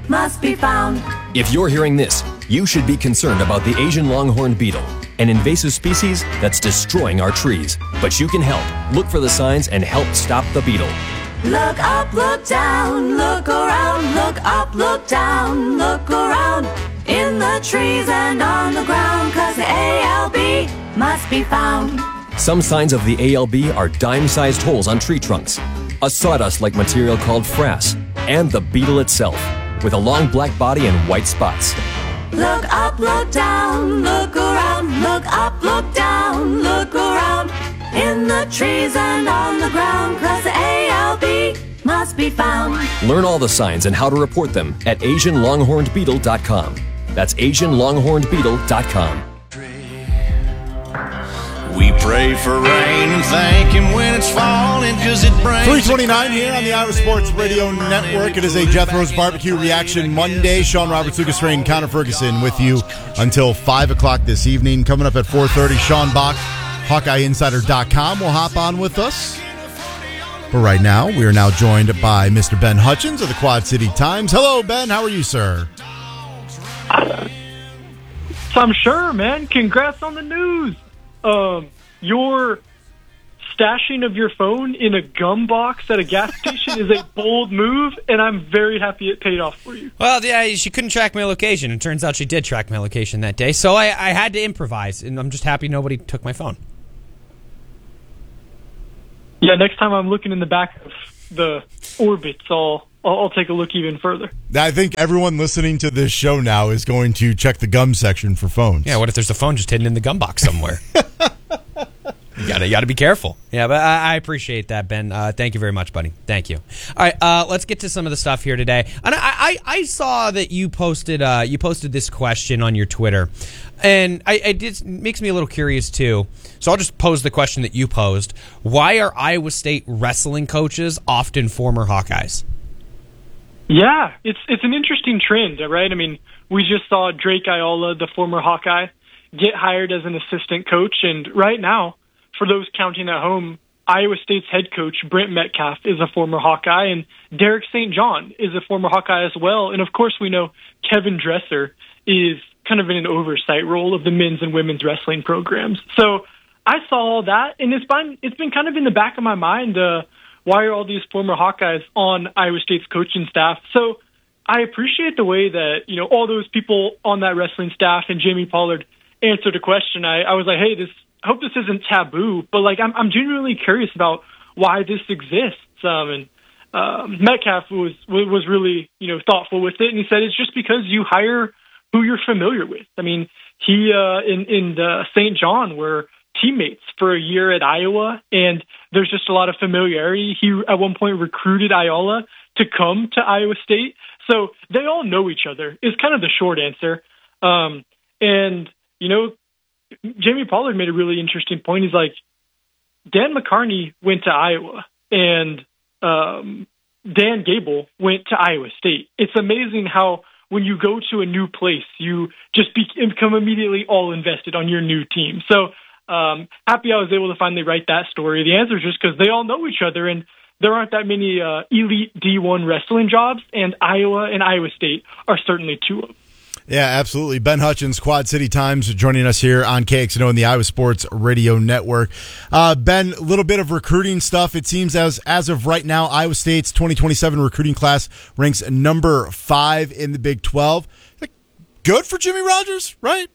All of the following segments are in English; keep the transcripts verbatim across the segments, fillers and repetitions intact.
must be found. If you're hearing this, you should be concerned about the Asian longhorn beetle, an invasive species that's destroying our trees. But you can help. Look for the signs and help stop the beetle. Look up, look down, look around, look up, look down, look around, in the trees and on the ground, 'cause the A L B must be found. Some signs of the A L B are dime-sized holes on tree trunks, a sawdust-like material called frass, and the beetle itself, with a long black body and white spots. Look up, look down, look around, look up, look down, look around, in the trees and on the ground, 'cause the A L B must be found. Learn all the signs and how to report them at asian longhorned beetle dot com. That's asian longhorned beetle dot com. We pray for rain and thank him when it's falling, because it brings... three twenty-nine here on the Iowa Sports Radio Network. It is a Jethro's Barbecue Reaction Monday. Sean Roberts, Lucas Rain, Connor Ferguson with you until five o'clock this evening. Coming up at four thirty, Sean Bach, Hawkeye Insider dot com will hop on with us. But right now, we are now joined by Mister Ben Hutchins of the Quad City Times. Hello, Ben. How are you, sir? So I'm sure, man. Congrats on the news. Um, your stashing of your phone in a gum box at a gas station is a bold move, and I'm very happy it paid off for you. Well, yeah, she couldn't track my location. It turns out she did track my location that day, so I, I had to improvise, and I'm just happy nobody took my phone. Yeah, next time I'm looking in the back of the orbits, I'll, I'll, I'll take a look even further. I think everyone listening to this show now is going to check the gum section for phones. Yeah, what if there's a phone just hidden in the gum box somewhere? You gotta, you gotta be careful. Yeah, but I, I appreciate that, Ben. Uh, thank you very much, buddy. Thank you. All right, uh, let's get to some of the stuff here today. And I, I, I saw that you posted, uh, you posted this question on your Twitter, and I, it did, makes me a little curious too. So I'll just pose the question that you posed: why are Iowa State wrestling coaches often former Hawkeyes? Yeah, it's it's an interesting trend, right? I mean, we just saw Drake Iola, the former Hawkeye, get hired as an assistant coach, and right now, for those counting at home, Iowa State's head coach, Brent Metcalf, is a former Hawkeye, and Derek Saint John is a former Hawkeye as well. And, of course, we know Kevin Dresser is kind of in an oversight role of the men's and women's wrestling programs. So I saw all that, and it's been, it's been kind of in the back of my mind, uh, why are all these former Hawkeyes on Iowa State's coaching staff? So I appreciate the way that, you know, all those people on that wrestling staff and Jamie Pollard answered a question. I, I was like, hey, this, I hope this isn't taboo, but like, I'm, I'm genuinely curious about why this exists. Um, and um, Metcalf was, was really, you know, thoughtful with it. And he said, it's just because you hire who you're familiar with. I mean, he, uh, in, in the Saint John were teammates for a year at Iowa, and there's just a lot of familiarity. He, at one point, recruited Iola to come to Iowa State. So they all know each other is kind of the short answer. Um, and, you know, Jamie Pollard made a really interesting point. He's like, Dan McCarney went to Iowa, and um, Dan Gable went to Iowa State. It's amazing how when you go to a new place, you just be- become immediately all invested on your new team. So um, happy I was able to finally write that story. The answer is just because they all know each other, and there aren't that many uh, elite D one wrestling jobs, and Iowa and Iowa State are certainly two of them. Yeah, absolutely. Ben Hutchins, Quad City Times, joining us here on K X N O and the Iowa Sports Radio Network. Uh, Ben, a little bit of recruiting stuff. It seems as as of right now, Iowa State's twenty twenty-seven recruiting class ranks number five in the Big twelve. Good for Jimmy Rogers, right?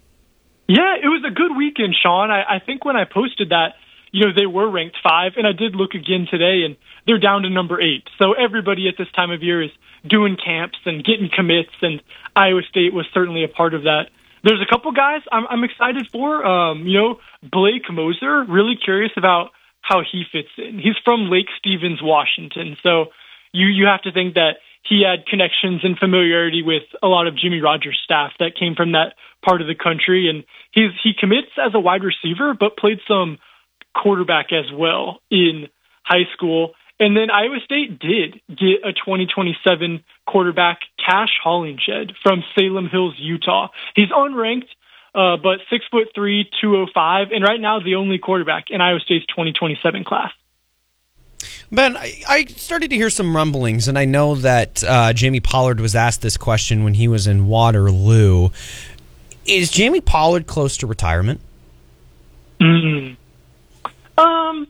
Yeah, it was a good weekend, Sean. I, I think when I posted that, you know, they were ranked five, and I did look again today, and they're down to number eight. So everybody at this time of year is doing camps and getting commits, and Iowa State was certainly a part of that. There's a couple guys I'm, I'm excited for. Um, you know, Blake Moser, really curious about how he fits in. He's from Lake Stevens, Washington, so you, you have to think that he had connections and familiarity with a lot of Jimmy Rogers' staff that came from that part of the country, and he's he commits as a wide receiver, but played some quarterback as well in high school. And then Iowa State did get a twenty twenty-seven quarterback, Cash Hollingshead, from Salem Hills, Utah. He's unranked, uh, but six foot three, two oh five, and right now the only quarterback in Iowa State's twenty twenty-seven class. Ben, I, I started to hear some rumblings, and I know that uh, Jamie Pollard was asked this question when he was in Waterloo. Is Jamie Pollard close to retirement? Mm. Um,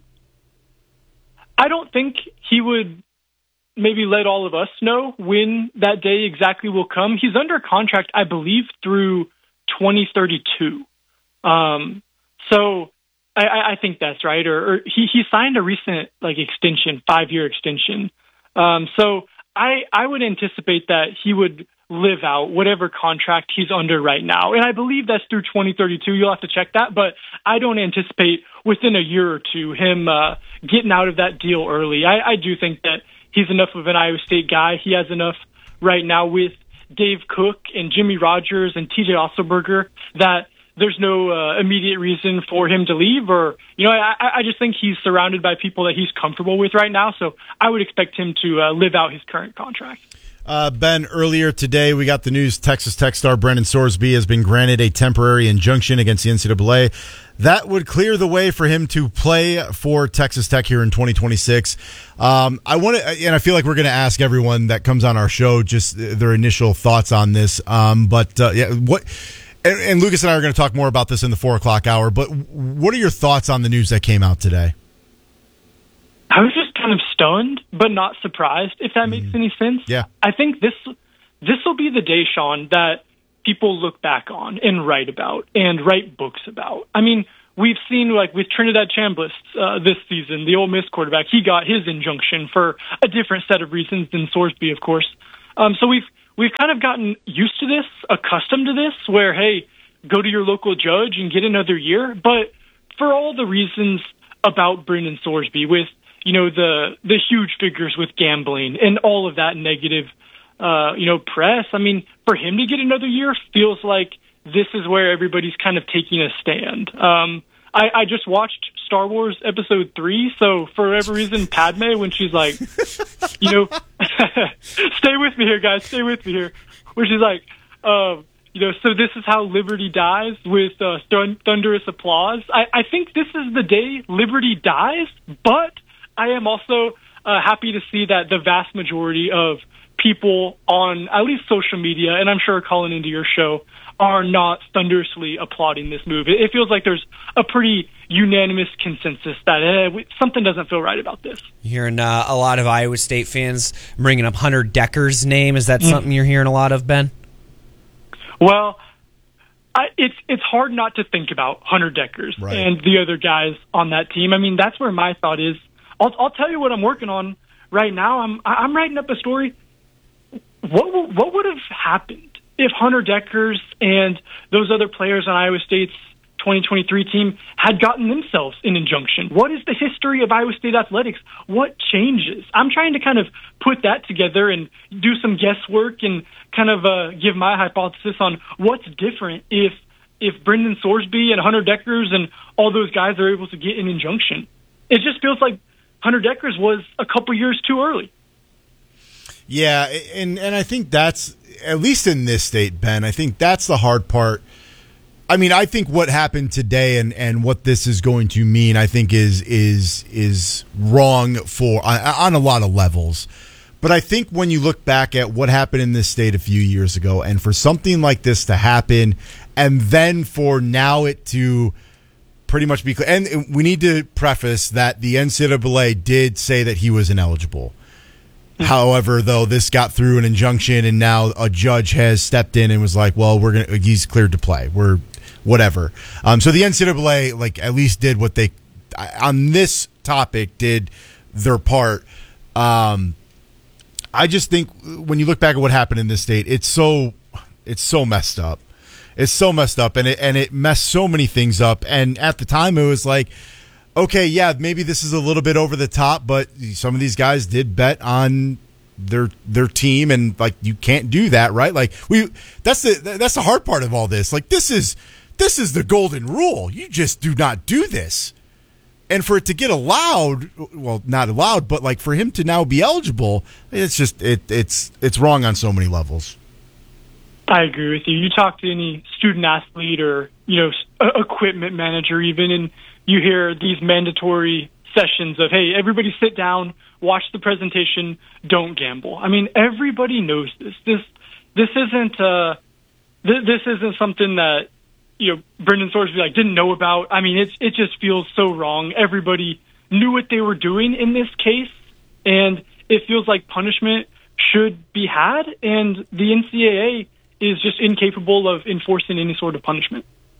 I don't think he would maybe let all of us know when that day exactly will come. He's under contract, I believe, through twenty thirty-two. Um, so I, I think that's right. Or, or he, he signed a recent like extension, five-year extension. Um, so I I would anticipate that he would live out whatever contract he's under right now. And I believe that's through twenty thirty-two. You'll have to check that. But I don't anticipate within a year or two him uh, getting out of that deal early. I, I do think that he's enough of an Iowa State guy. He has enough right now with Dave Cook and Jimmy Rogers and T J Otzelberger that there's no uh, immediate reason for him to leave. Or, you know, I, I just think he's surrounded by people that he's comfortable with right now. So I would expect him to uh, live out his current contract. Uh, Ben, earlier today we got the news Texas Tech star Brendan Sorsby has been granted a temporary injunction against the N C double A. That would clear the way for him to play for Texas Tech here in twenty twenty-six. Um, I want to, and I feel like we're going to ask everyone that comes on our show just their initial thoughts on this. Um, but uh, yeah, what? And, and Lucas and I are going to talk more about this in the four o'clock hour. But what are your thoughts on the news that came out today? I was just kind of stunned, but not surprised, if that makes any sense. Yeah. I think this this will be the day, Sean, that people look back on and write about and write books about. I mean, we've seen, like, with Trinidad Chambliss uh, this season, the Ole Miss quarterback, he got his injunction for a different set of reasons than Sorsby, of course. Um, so we've we've kind of gotten used to this, accustomed to this, where, hey, go to your local judge and get another year. But for all the reasons about Brendan Sorsby, with you know, the the huge figures with gambling and all of that negative, uh, you know, press. I mean, for him to get another year feels like this is where everybody's kind of taking a stand. Um, I, I just watched Star Wars Episode three, so for whatever reason, Padme, when she's like, you know, stay with me here, guys, stay with me here, where she's like, uh, you know, so this is how liberty dies, with uh, thund- thunderous applause. I, I think this is the day liberty dies, but I am also uh, happy to see that the vast majority of people on at least social media, and I'm sure calling into your show, are not thunderously applauding this move. It, it feels like there's a pretty unanimous consensus that eh, we, something doesn't feel right about this. You're hearing uh, a lot of Iowa State fans bringing up Hunter Decker's name. Is that mm. something you're hearing a lot of, Ben? Well, I, it's it's hard not to think about Hunter Deckers right. and the other guys on that team. I mean, that's where my thought is. I'll, I'll tell you what I'm working on right now. I'm I'm writing up a story. What what would have happened if Hunter Deckers and those other players on Iowa State's twenty twenty-three team had gotten themselves an injunction? What is the history of Iowa State athletics? What changes? I'm trying to kind of put that together and do some guesswork and kind of uh, give my hypothesis on what's different if if Brendan Sorsby and Hunter Deckers and all those guys are able to get an injunction. It just feels like Hunter Deckers was a couple years too early. Yeah, and and I think that's, at least in this state, Ben, I think that's the hard part. I mean, I think what happened today and, and what this is going to mean, I think is is is wrong for on, on a lot of levels. But I think when you look back at what happened in this state a few years ago, and for something like this to happen, and then for now it to pretty much be clear. And we need to preface that the N C double A did say that he was ineligible. Mm-hmm. However, though, this got through an injunction, and now a judge has stepped in and was like, "Well, we're gonna. He's cleared to play. We're whatever." Um, so the N C double A, like, at least did what they on this topic did their part. Um, I just think when you look back at what happened in this state, it's so it's so messed up. It's so messed up, and it and it messed so many things up. And at the time, it was like, okay, yeah, maybe this is a little bit over the top, but some of these guys did bet on their their team, and like you can't do that, right? Like we, that's the that's the hard part of all this. Like this is this is the golden rule. You just do not do this, and for it to get allowed, well, not allowed, but like for him to now be eligible, it's just it it's it's wrong on so many levels. I agree with you. You talk to any student athlete or, you know, equipment manager even, and you hear these mandatory sessions of, hey, everybody sit down, watch the presentation, don't gamble. I mean, everybody knows this. This this isn't uh, th- this isn't something that, you know, Brendan Sorsby like didn't know about. I mean, it's it just feels so wrong. Everybody knew what they were doing in this case, and it feels like punishment should be had, and the N C double A is just incapable of enforcing any sort of punishment.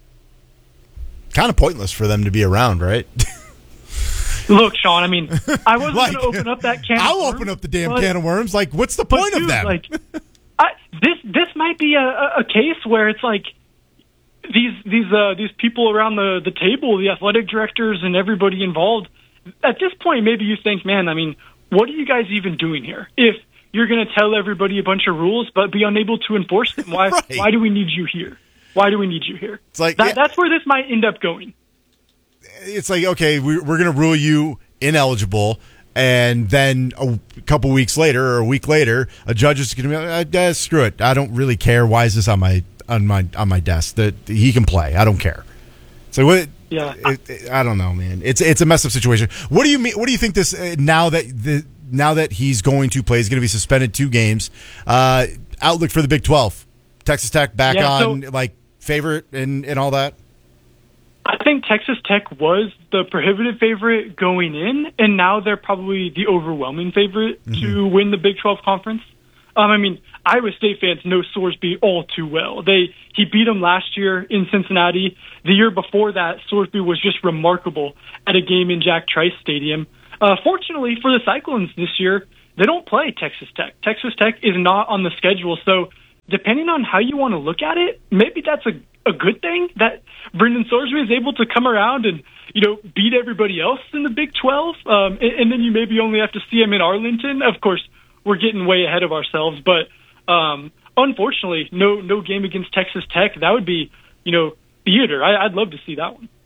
Kind of pointless for them to be around, right? Look, Sean, I mean, I wasn't like, going to open up that can I'll of worms. open up the damn but, can of worms. Like, what's the point dude, of them? Like, I, this this might be a, a case where it's like these these uh, these people around the, the table, the athletic directors and everybody involved, at this point, maybe you think, man, I mean, what are you guys even doing here? If you're going to tell everybody a bunch of rules but be unable to enforce them, why right. why do we need you here? Why do we need you here? It's like that, yeah. that's where this might end up going. It's like, okay, we're going to rule you ineligible, and then a couple weeks later or a week later, a judge is going to be like, eh, screw it. I don't really care. Why is this on my on my on my desk? That he can play. I don't care. So what? Yeah, it, it, I don't know, man. It's it's a messed up situation. What do you mean? What do you think this uh, now that the now that he's going to play, he's going to be suspended two games? Uh, outlook for the Big twelve. Texas Tech back yeah, on so, like favorite and and all that. I think Texas Tech was the prohibitive favorite going in, and now they're probably the overwhelming favorite mm-hmm. to win the Big twelve conference. Um, I mean, Iowa State fans know Sorsby all too well. They he beat them last year in Cincinnati. The year before that, Sorsby was just remarkable at a game in Jack Trice Stadium. Uh, fortunately for the Cyclones this year, they don't play Texas Tech. Texas Tech is not on the schedule, so depending on how you want to look at it, maybe that's a a good thing that Brendan Sorsby is able to come around and, you know, beat everybody else in the Big twelve. Um, and, and then you maybe only have to see him in Arlington. Of course, we're getting way ahead of ourselves, but um, unfortunately, no no game against Texas Tech. That would be, you know, theater. I, I'd love to see that one.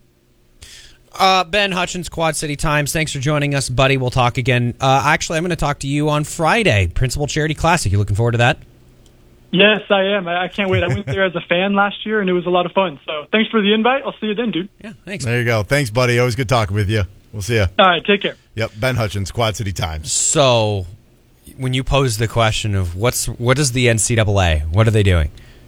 Uh, Ben Hutchins, Quad City Times. Thanks for joining us, buddy. We'll talk again. Uh, actually, I'm going to talk to you on Friday, Principal Charity Classic. You looking forward to that? Yes, I am. I can't wait. I went there as a fan last year, and it was a lot of fun. So thanks for the invite. I'll see you then, dude. Yeah, thanks. There you go. Thanks, buddy. Always good talking with you. We'll see you. All right, take care. Yep, Ben Hutchins, Quad City Times. So, when you pose the question of what's what is the N C double A, what are they doing?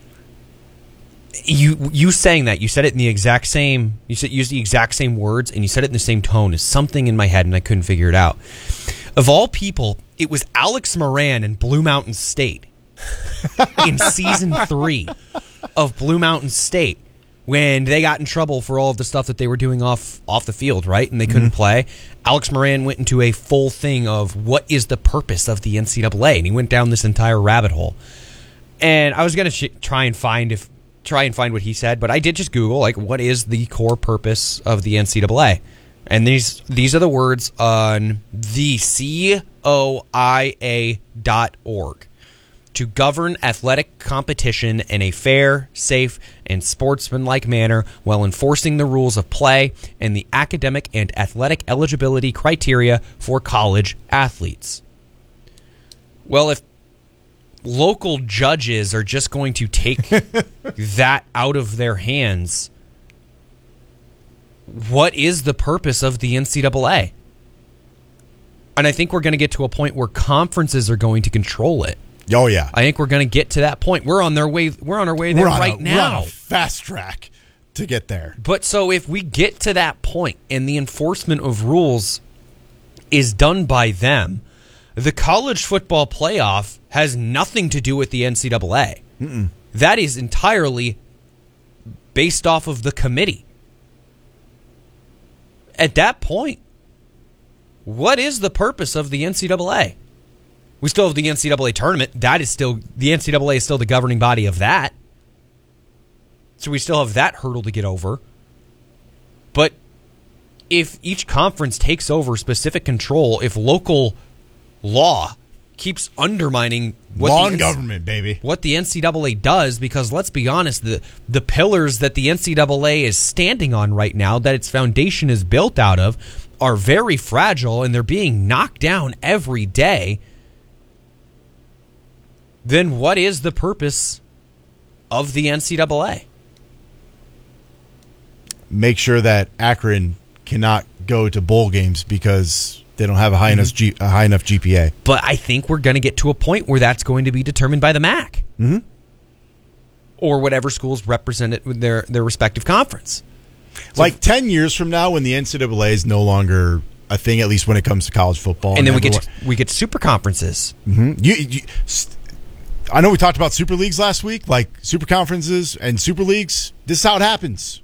You you saying that, you said it in the exact same, you said used the exact same words, and you said it in the same tone as something in my head, and I couldn't figure it out. Of all people, it was Alex Moran in Blue Mountain State. in season three of Blue Mountain State, when they got in trouble for all of the stuff that they were doing off off the field, right? And they couldn't mm-hmm. play. Alex Moran went into a full thing of what is the purpose of the N C double A, and he went down this entire rabbit hole. And I was going to sh- try and find if try and find what he said, but I did just Google, like, what is the core purpose of the N C double A? And these these are the words on the C O I A dot org. To govern athletic competition in a fair, safe, and sportsmanlike manner while enforcing the rules of play and the academic and athletic eligibility criteria for college athletes. Well, if local judges are just going to take that out of their hands, what is the purpose of the N C double A? And I think we're going to get to a point where conferences are going to control it. Oh yeah, I think we're going to get to that point. We're on their way. We're on our way there right a, now. We're on a fast track to get there. But so if we get to that point and the enforcement of rules is done by them, the college football playoff has nothing to do with the N C double A. Mm-mm. That is entirely based off of the committee. At that point, what is the purpose of the N C double A? We still have the N C double A tournament. That is still, the N C double A is still the governing body of that. So we still have that hurdle to get over. But if each conference takes over specific control, if local law keeps undermining what law the and government, baby, what the N C double A does, because let's be honest, the the pillars that the N C double A is standing on right now, that its foundation is built out of, are very fragile, and they're being knocked down every day. Then what is the purpose of the N C double A? Make sure that Akron cannot go to bowl games because they don't have a high Mm-hmm. enough G, a high enough G P A. But I think we're going to get to a point where that's going to be determined by the M A C. Mm-hmm. Or whatever schools represent it with their, their respective conference. So like ten years from now, when the N C double A is no longer a thing, at least when it comes to college football. And then we everyone, get to, we get super conferences. Mm-hmm. You, you, I know we talked about super leagues last week, like super conferences and super leagues. This is how it happens.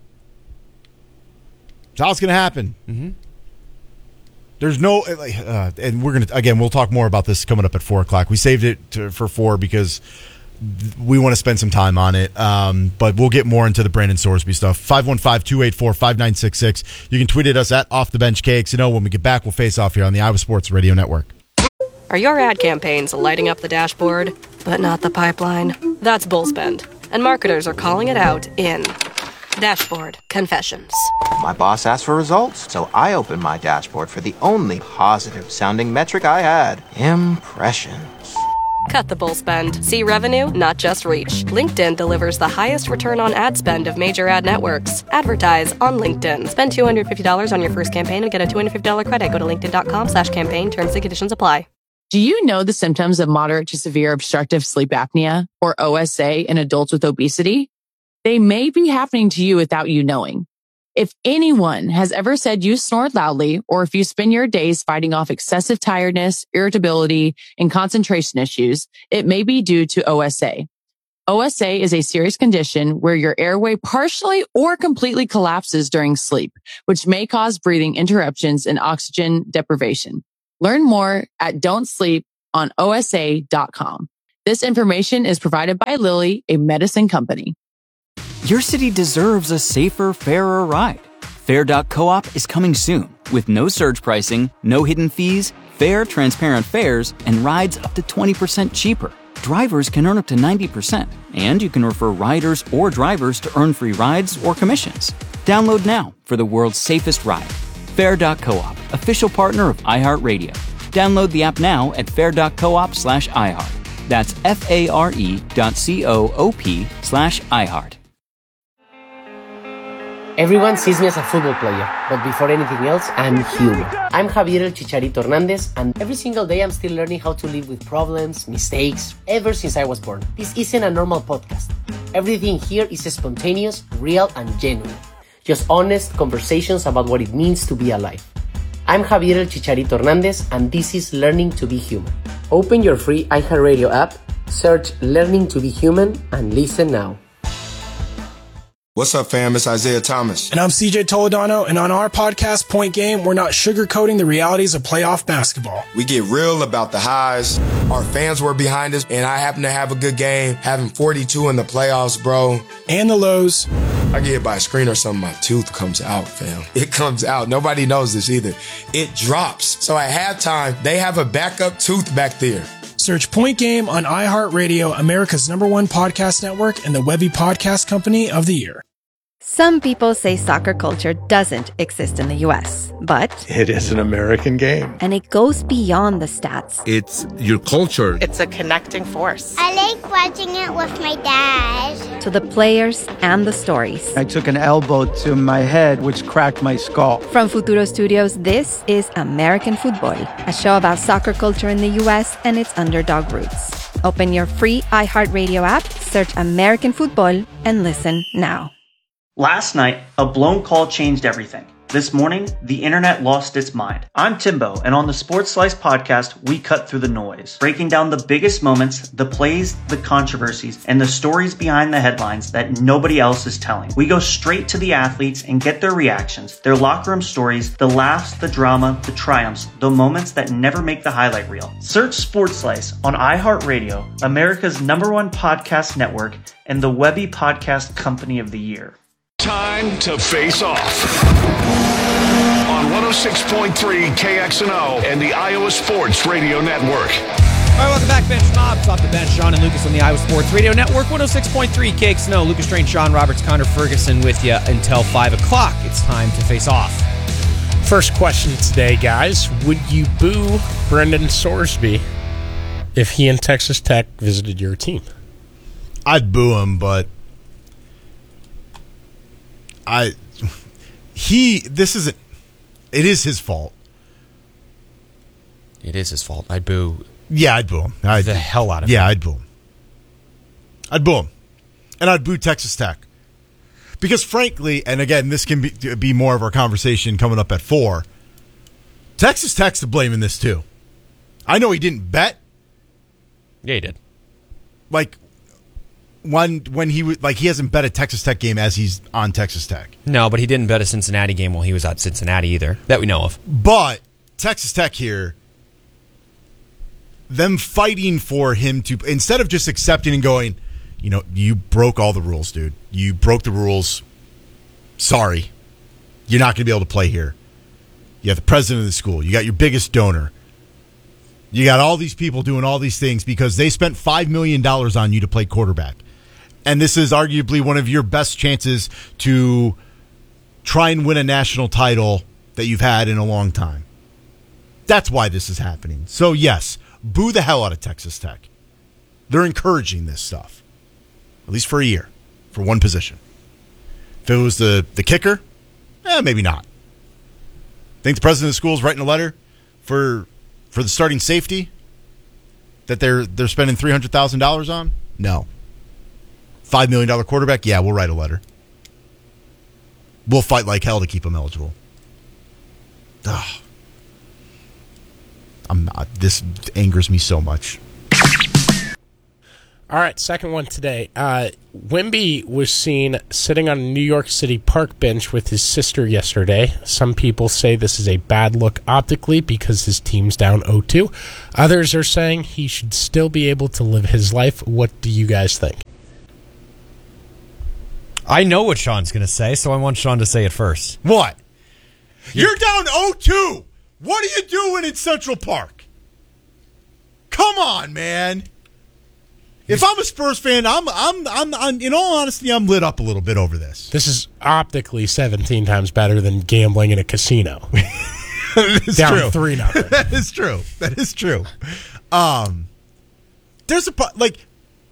It's how it's going to happen. Mm-hmm. There's no, uh, and we're going to, again, we'll talk more about this coming up at four o'clock. We saved it to, for four because we want to spend some time on it, um, but we'll get more into the Brandon Sorsby stuff. five one five, two eight four, five nine six six. You can tweet at us at Off the Bench K X N O. When we get back, we'll face off here on the Iowa Sports Radio Network. Are your ad campaigns lighting up the dashboard, but not the pipeline? That's Bullspend, and marketers are calling it out in Dashboard Confessions. My boss asked for results, so I opened my dashboard for the only positive-sounding metric I had, impressions. Cut the bull spend. See revenue, not just reach. LinkedIn delivers the highest return on ad spend of major ad networks. Advertise on LinkedIn. Spend two hundred fifty dollars on your first campaign and get a two hundred fifty dollars credit. Go to linkedin.com slash campaign. Terms and conditions apply. Do you know the symptoms of moderate to severe obstructive sleep apnea, or O S A, in adults with obesity? They may be happening to you without you knowing. If anyone has ever said you snored loudly, or if you spend your days fighting off excessive tiredness, irritability, and concentration issues, it may be due to O S A. O S A is a serious condition where your airway partially or completely collapses during sleep, which may cause breathing interruptions and oxygen deprivation. Learn more at don't sleep on O S A dot com. This information is provided by Lilly, a medicine company. Your city deserves a safer, fairer ride. Fair dot coop is coming soon with no surge pricing, no hidden fees, fair, transparent fares, and rides up to twenty percent cheaper. Drivers can earn up to ninety percent, and you can refer riders or drivers to earn free rides or commissions. Download now for the world's safest ride. Fair dot coop, official partner of iHeartRadio. Download the app now at fair dot coop slash iHeart. That's F-A-R-E dot C-O-O-P slash iHeart. Everyone sees me as a football player, but before anything else, I'm human. I'm Javier El Chicharito Hernandez, and every single day I'm still learning how to live with problems, mistakes, ever since I was born. This isn't a normal podcast. Everything here is spontaneous, real, and genuine. Just honest conversations about what it means to be alive. I'm Javier El Chicharito Hernandez, and this is Learning to be Human. Open your free iHeartRadio app, search Learning to be Human, and listen now. What's up, fam? It's Isaiah Thomas. And I'm C J Toledano, and on our podcast, Point Game, we're not sugarcoating the realities of playoff basketball. We get real about the highs. Our fans were behind us, and I happen to have a good game, having forty-two in the playoffs, bro. And the lows. I get hit by a screen or something, my tooth comes out, fam. It comes out. Nobody knows this either. It drops. So at halftime, they have a backup tooth back there. Search Point Game on iHeartRadio, America's number one podcast network, and the Webby Podcast Company of the Year. Some people say soccer culture doesn't exist in the U S, but it is an American game. And it goes beyond the stats. It's your culture. It's a connecting force. I like watching it with my dad. To the players and the stories. I took an elbow to my head, which cracked my skull. From Futuro Studios, this is American Football, a show about soccer culture in the U S and its underdog roots. Open your free iHeartRadio app, search American Football, and listen now. Last night, a blown call changed everything. This morning, the internet lost its mind. I'm Timbo, and on the Sports Slice podcast, we cut through the noise, breaking down the biggest moments, the plays, the controversies, and the stories behind the headlines that nobody else is telling. We go straight to the athletes and get their reactions, their locker room stories, the laughs, the drama, the triumphs, the moments that never make the highlight reel. Search Sports Slice on iHeartRadio, America's number one podcast network, and the Webby Podcast Company of the Year. Time to face off on one oh six point three K X N O and the Iowa Sports Radio Network. All right, welcome back, Bench Mobs. Off the bench, Sean and Lucas on the Iowa Sports Radio Network, one oh six point three K X N O. Lucas Strain, Sean Roberts, Connor Ferguson with you until five o'clock. It's time to face off. First question today, guys. Would you boo Brendan Sorsby if he and Texas Tech visited your team? I'd boo him, but I he this isn't It is his fault. It is his fault. I'd boo. Yeah, I'd boo him. I'd, the hell out of yeah, him. Yeah, I'd boo him. I'd boo him. And I'd boo Texas Tech. Because frankly, and again, this can be, be more of our conversation coming up at four, Texas Tech's to blame in this too. I know he didn't bet. Yeah, he did. Like, when when he was like he hasn't bet a Texas Tech game as he's on Texas Tech. No, but he didn't bet a Cincinnati game while he was at Cincinnati either, that we know of. But Texas Tech here, them fighting for him to, instead of just accepting and going, you know, you broke all the rules, dude. You broke the rules. Sorry. You're not going to be able to play here. You got the president of the school. You got your biggest donor. You got all these people doing all these things because they spent five million dollars on you to play quarterback. And this is arguably one of your best chances to try and win a national title that you've had in a long time. That's why this is happening. So, yes, boo the hell out of Texas Tech. They're encouraging this stuff, at least for a year, for one position. If it was the, the kicker, eh, maybe not. Think the president of the school is writing a letter for for the starting safety that they're they're spending three hundred thousand dollars on? No. five million dollars quarterback? Yeah, we'll write a letter. We'll fight like hell to keep him eligible. Ugh. I'm not. This angers me so much. All right, second one today. Uh, Wemby was seen sitting on a New York City park bench with his sister yesterday. Some people say this is a bad look optically because his team's down oh two. Others are saying he should still be able to live his life. What do you guys think? I know what Sean's going to say, so I want Sean to say it first. What? You're down oh two. What are you doing in Central Park? Come on, man. If I'm a Spurs fan, I'm, I'm, I'm, I'm, in all honesty, I'm lit up a little bit over this. This is optically seventeen times better than gambling in a casino. That is Down true. three nothing. That is true. That is true. Um, there's a like.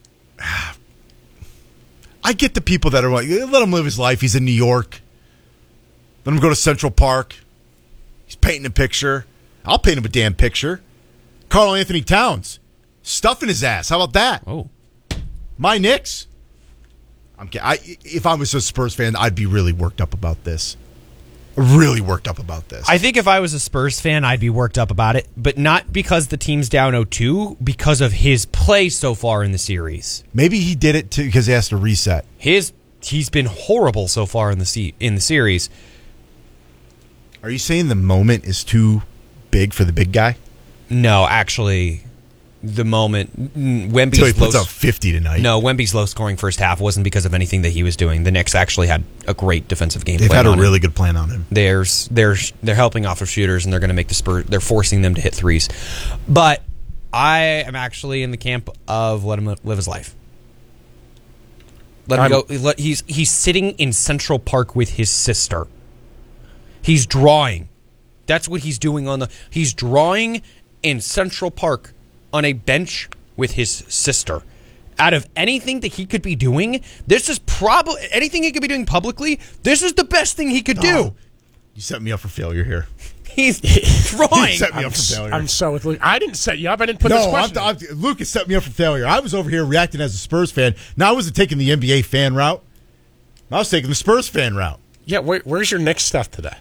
I get the people that are like, let him live his life. He's in New York. Let him go to Central Park. He's painting a picture. I'll paint him a damn picture. Karl Anthony Towns. Stuff in his ass. How about that? Oh, my Knicks. I'm. I, if I was a Spurs fan, I'd be really worked up about this. Really worked up about this. I think if I was a Spurs fan, I'd be worked up about it, but not because the team's down oh two, because of his play so far in the series. Maybe he did it too because he has to reset. His he's been horrible so far in the se- in the series. Are you saying the moment is too big for the big guy? No, actually. The moment Wemby's so he puts low, up fifty tonight. No, Wemby's low scoring first half wasn't because of anything that he was doing. The Knicks actually had a great defensive game. They've plan had a on really him. good plan on him. There's they're they're helping off of shooters and they're going to make the Spurs. They're forcing them to hit threes. But I am actually in the camp of let him live his life. Let him I'm, go. Let, he's he's sitting in Central Park with his sister. He's drawing. That's what he's doing on the. He's drawing in Central Park on a bench with his sister. Out of anything that he could be doing, this is probably anything he could be doing publicly. This is the best thing he could do. Oh, you set me up for failure here. He's drawing. You set me I'm, up for failure. I'm so with Luke. I didn't set you up. I didn't put no, this question. I'm, I'm, Lucas set me up for failure. I was over here reacting as a Spurs fan. Now I wasn't taking the N B A fan route. I was taking the Spurs fan route. Yeah, where, where's your Knicks stuff today?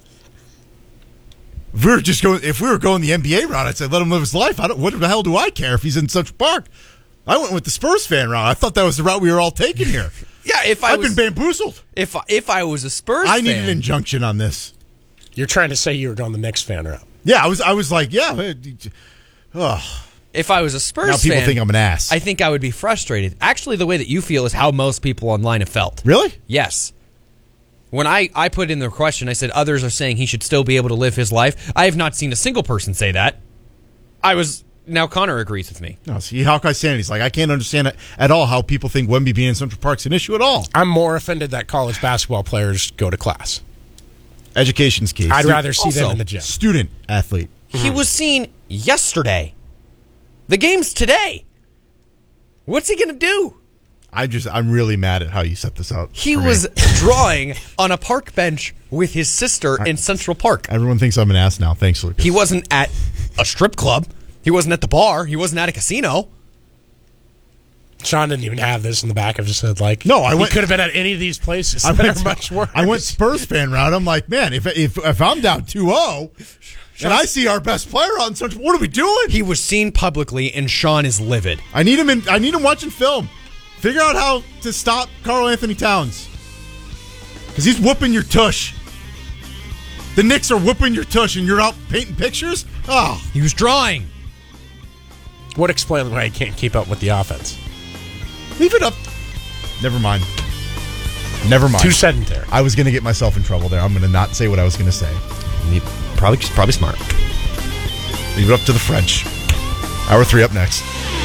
If we were just going, if we were going the N B A route, I'd say let him live his life. I don't. What the hell do I care if he's in Central Park? I went with the Spurs fan route. I thought that was the route we were all taking here. Yeah, if I I've was, been bamboozled. If if I was a Spurs, I fan, need an injunction on this. You're trying to say you were going the Knicks fan route. Yeah, I was. I was like, yeah. Oh. If I was a Spurs now people fan, think I'm an ass. I think I would be frustrated. Actually, the way that you feel is how most people online have felt. Really? Yes. When I, I put in the question, I said others are saying he should still be able to live his life. I have not seen a single person say that. I was now Connor agrees with me. No, see, Hawkeye Sanity's like, I can't understand it at all how people think Wemby being in Central Park's an issue at all. I'm more offended that college basketball players go to class. Education's key. I'd Student, rather see also, them in the gym. Student athlete. He was seen yesterday. The game's today. What's he going to do? I just, I'm really mad at how you set this up. He for me. was drawing on a park bench with his sister in Central Park. Everyone thinks I'm an ass now. Thanks, Lucas. He wasn't at a strip club. He wasn't at the bar. He wasn't at a casino. Sean didn't even have this in the back of his head. Like, no, I he went, could have been at any of these places. I that went, are much worse. I went Spurs fan route. I'm like, man, if if if I'm down two oh and I see our best player on such, what are we doing? He was seen publicly, and Sean is livid. I need him in. I need him watching film. Figure out how to stop Karl Anthony Towns because he's whooping your tush. The Knicks are whooping your tush, and you're out painting pictures. Oh, he was drawing. What explains why he can't keep up with the offense? Leave it up. Never mind. Never mind. Too sedentary. I was going to get myself in trouble there. I'm going to not say what I was going to say. Probably, probably smart. Leave it up to the French. Hour three up next.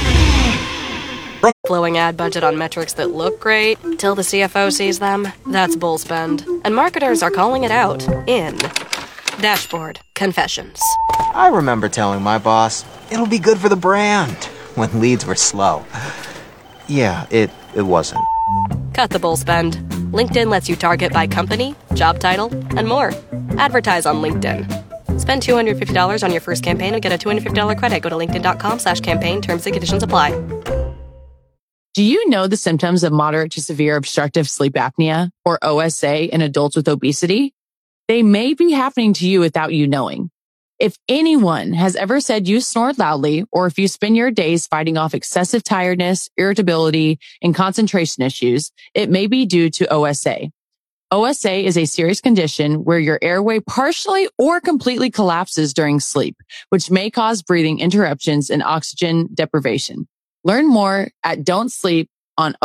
Flowing ad budget on metrics that look great till the C F O sees them. That's bull spend. And marketers are calling it out in Dashboard Confessions. I remember telling my boss, it'll be good for the brand, when leads were slow. Yeah, it, it wasn't. Cut the bull spend. LinkedIn lets you target by company, job title, and more. Advertise on LinkedIn. Spend two hundred fifty dollars on your first campaign and get a two hundred fifty dollars credit. Go to linkedin.com slash campaign. Terms and conditions apply. Do you know the symptoms of moderate to severe obstructive sleep apnea, or O S A, in adults with obesity? They may be happening to you without you knowing. If anyone has ever said you snore loudly, or if you spend your days fighting off excessive tiredness, irritability, and concentration issues, it may be due to O S A. O S A is a serious condition where your airway partially or completely collapses during sleep, which may cause breathing interruptions and oxygen deprivation. Learn more at Don't Sleep on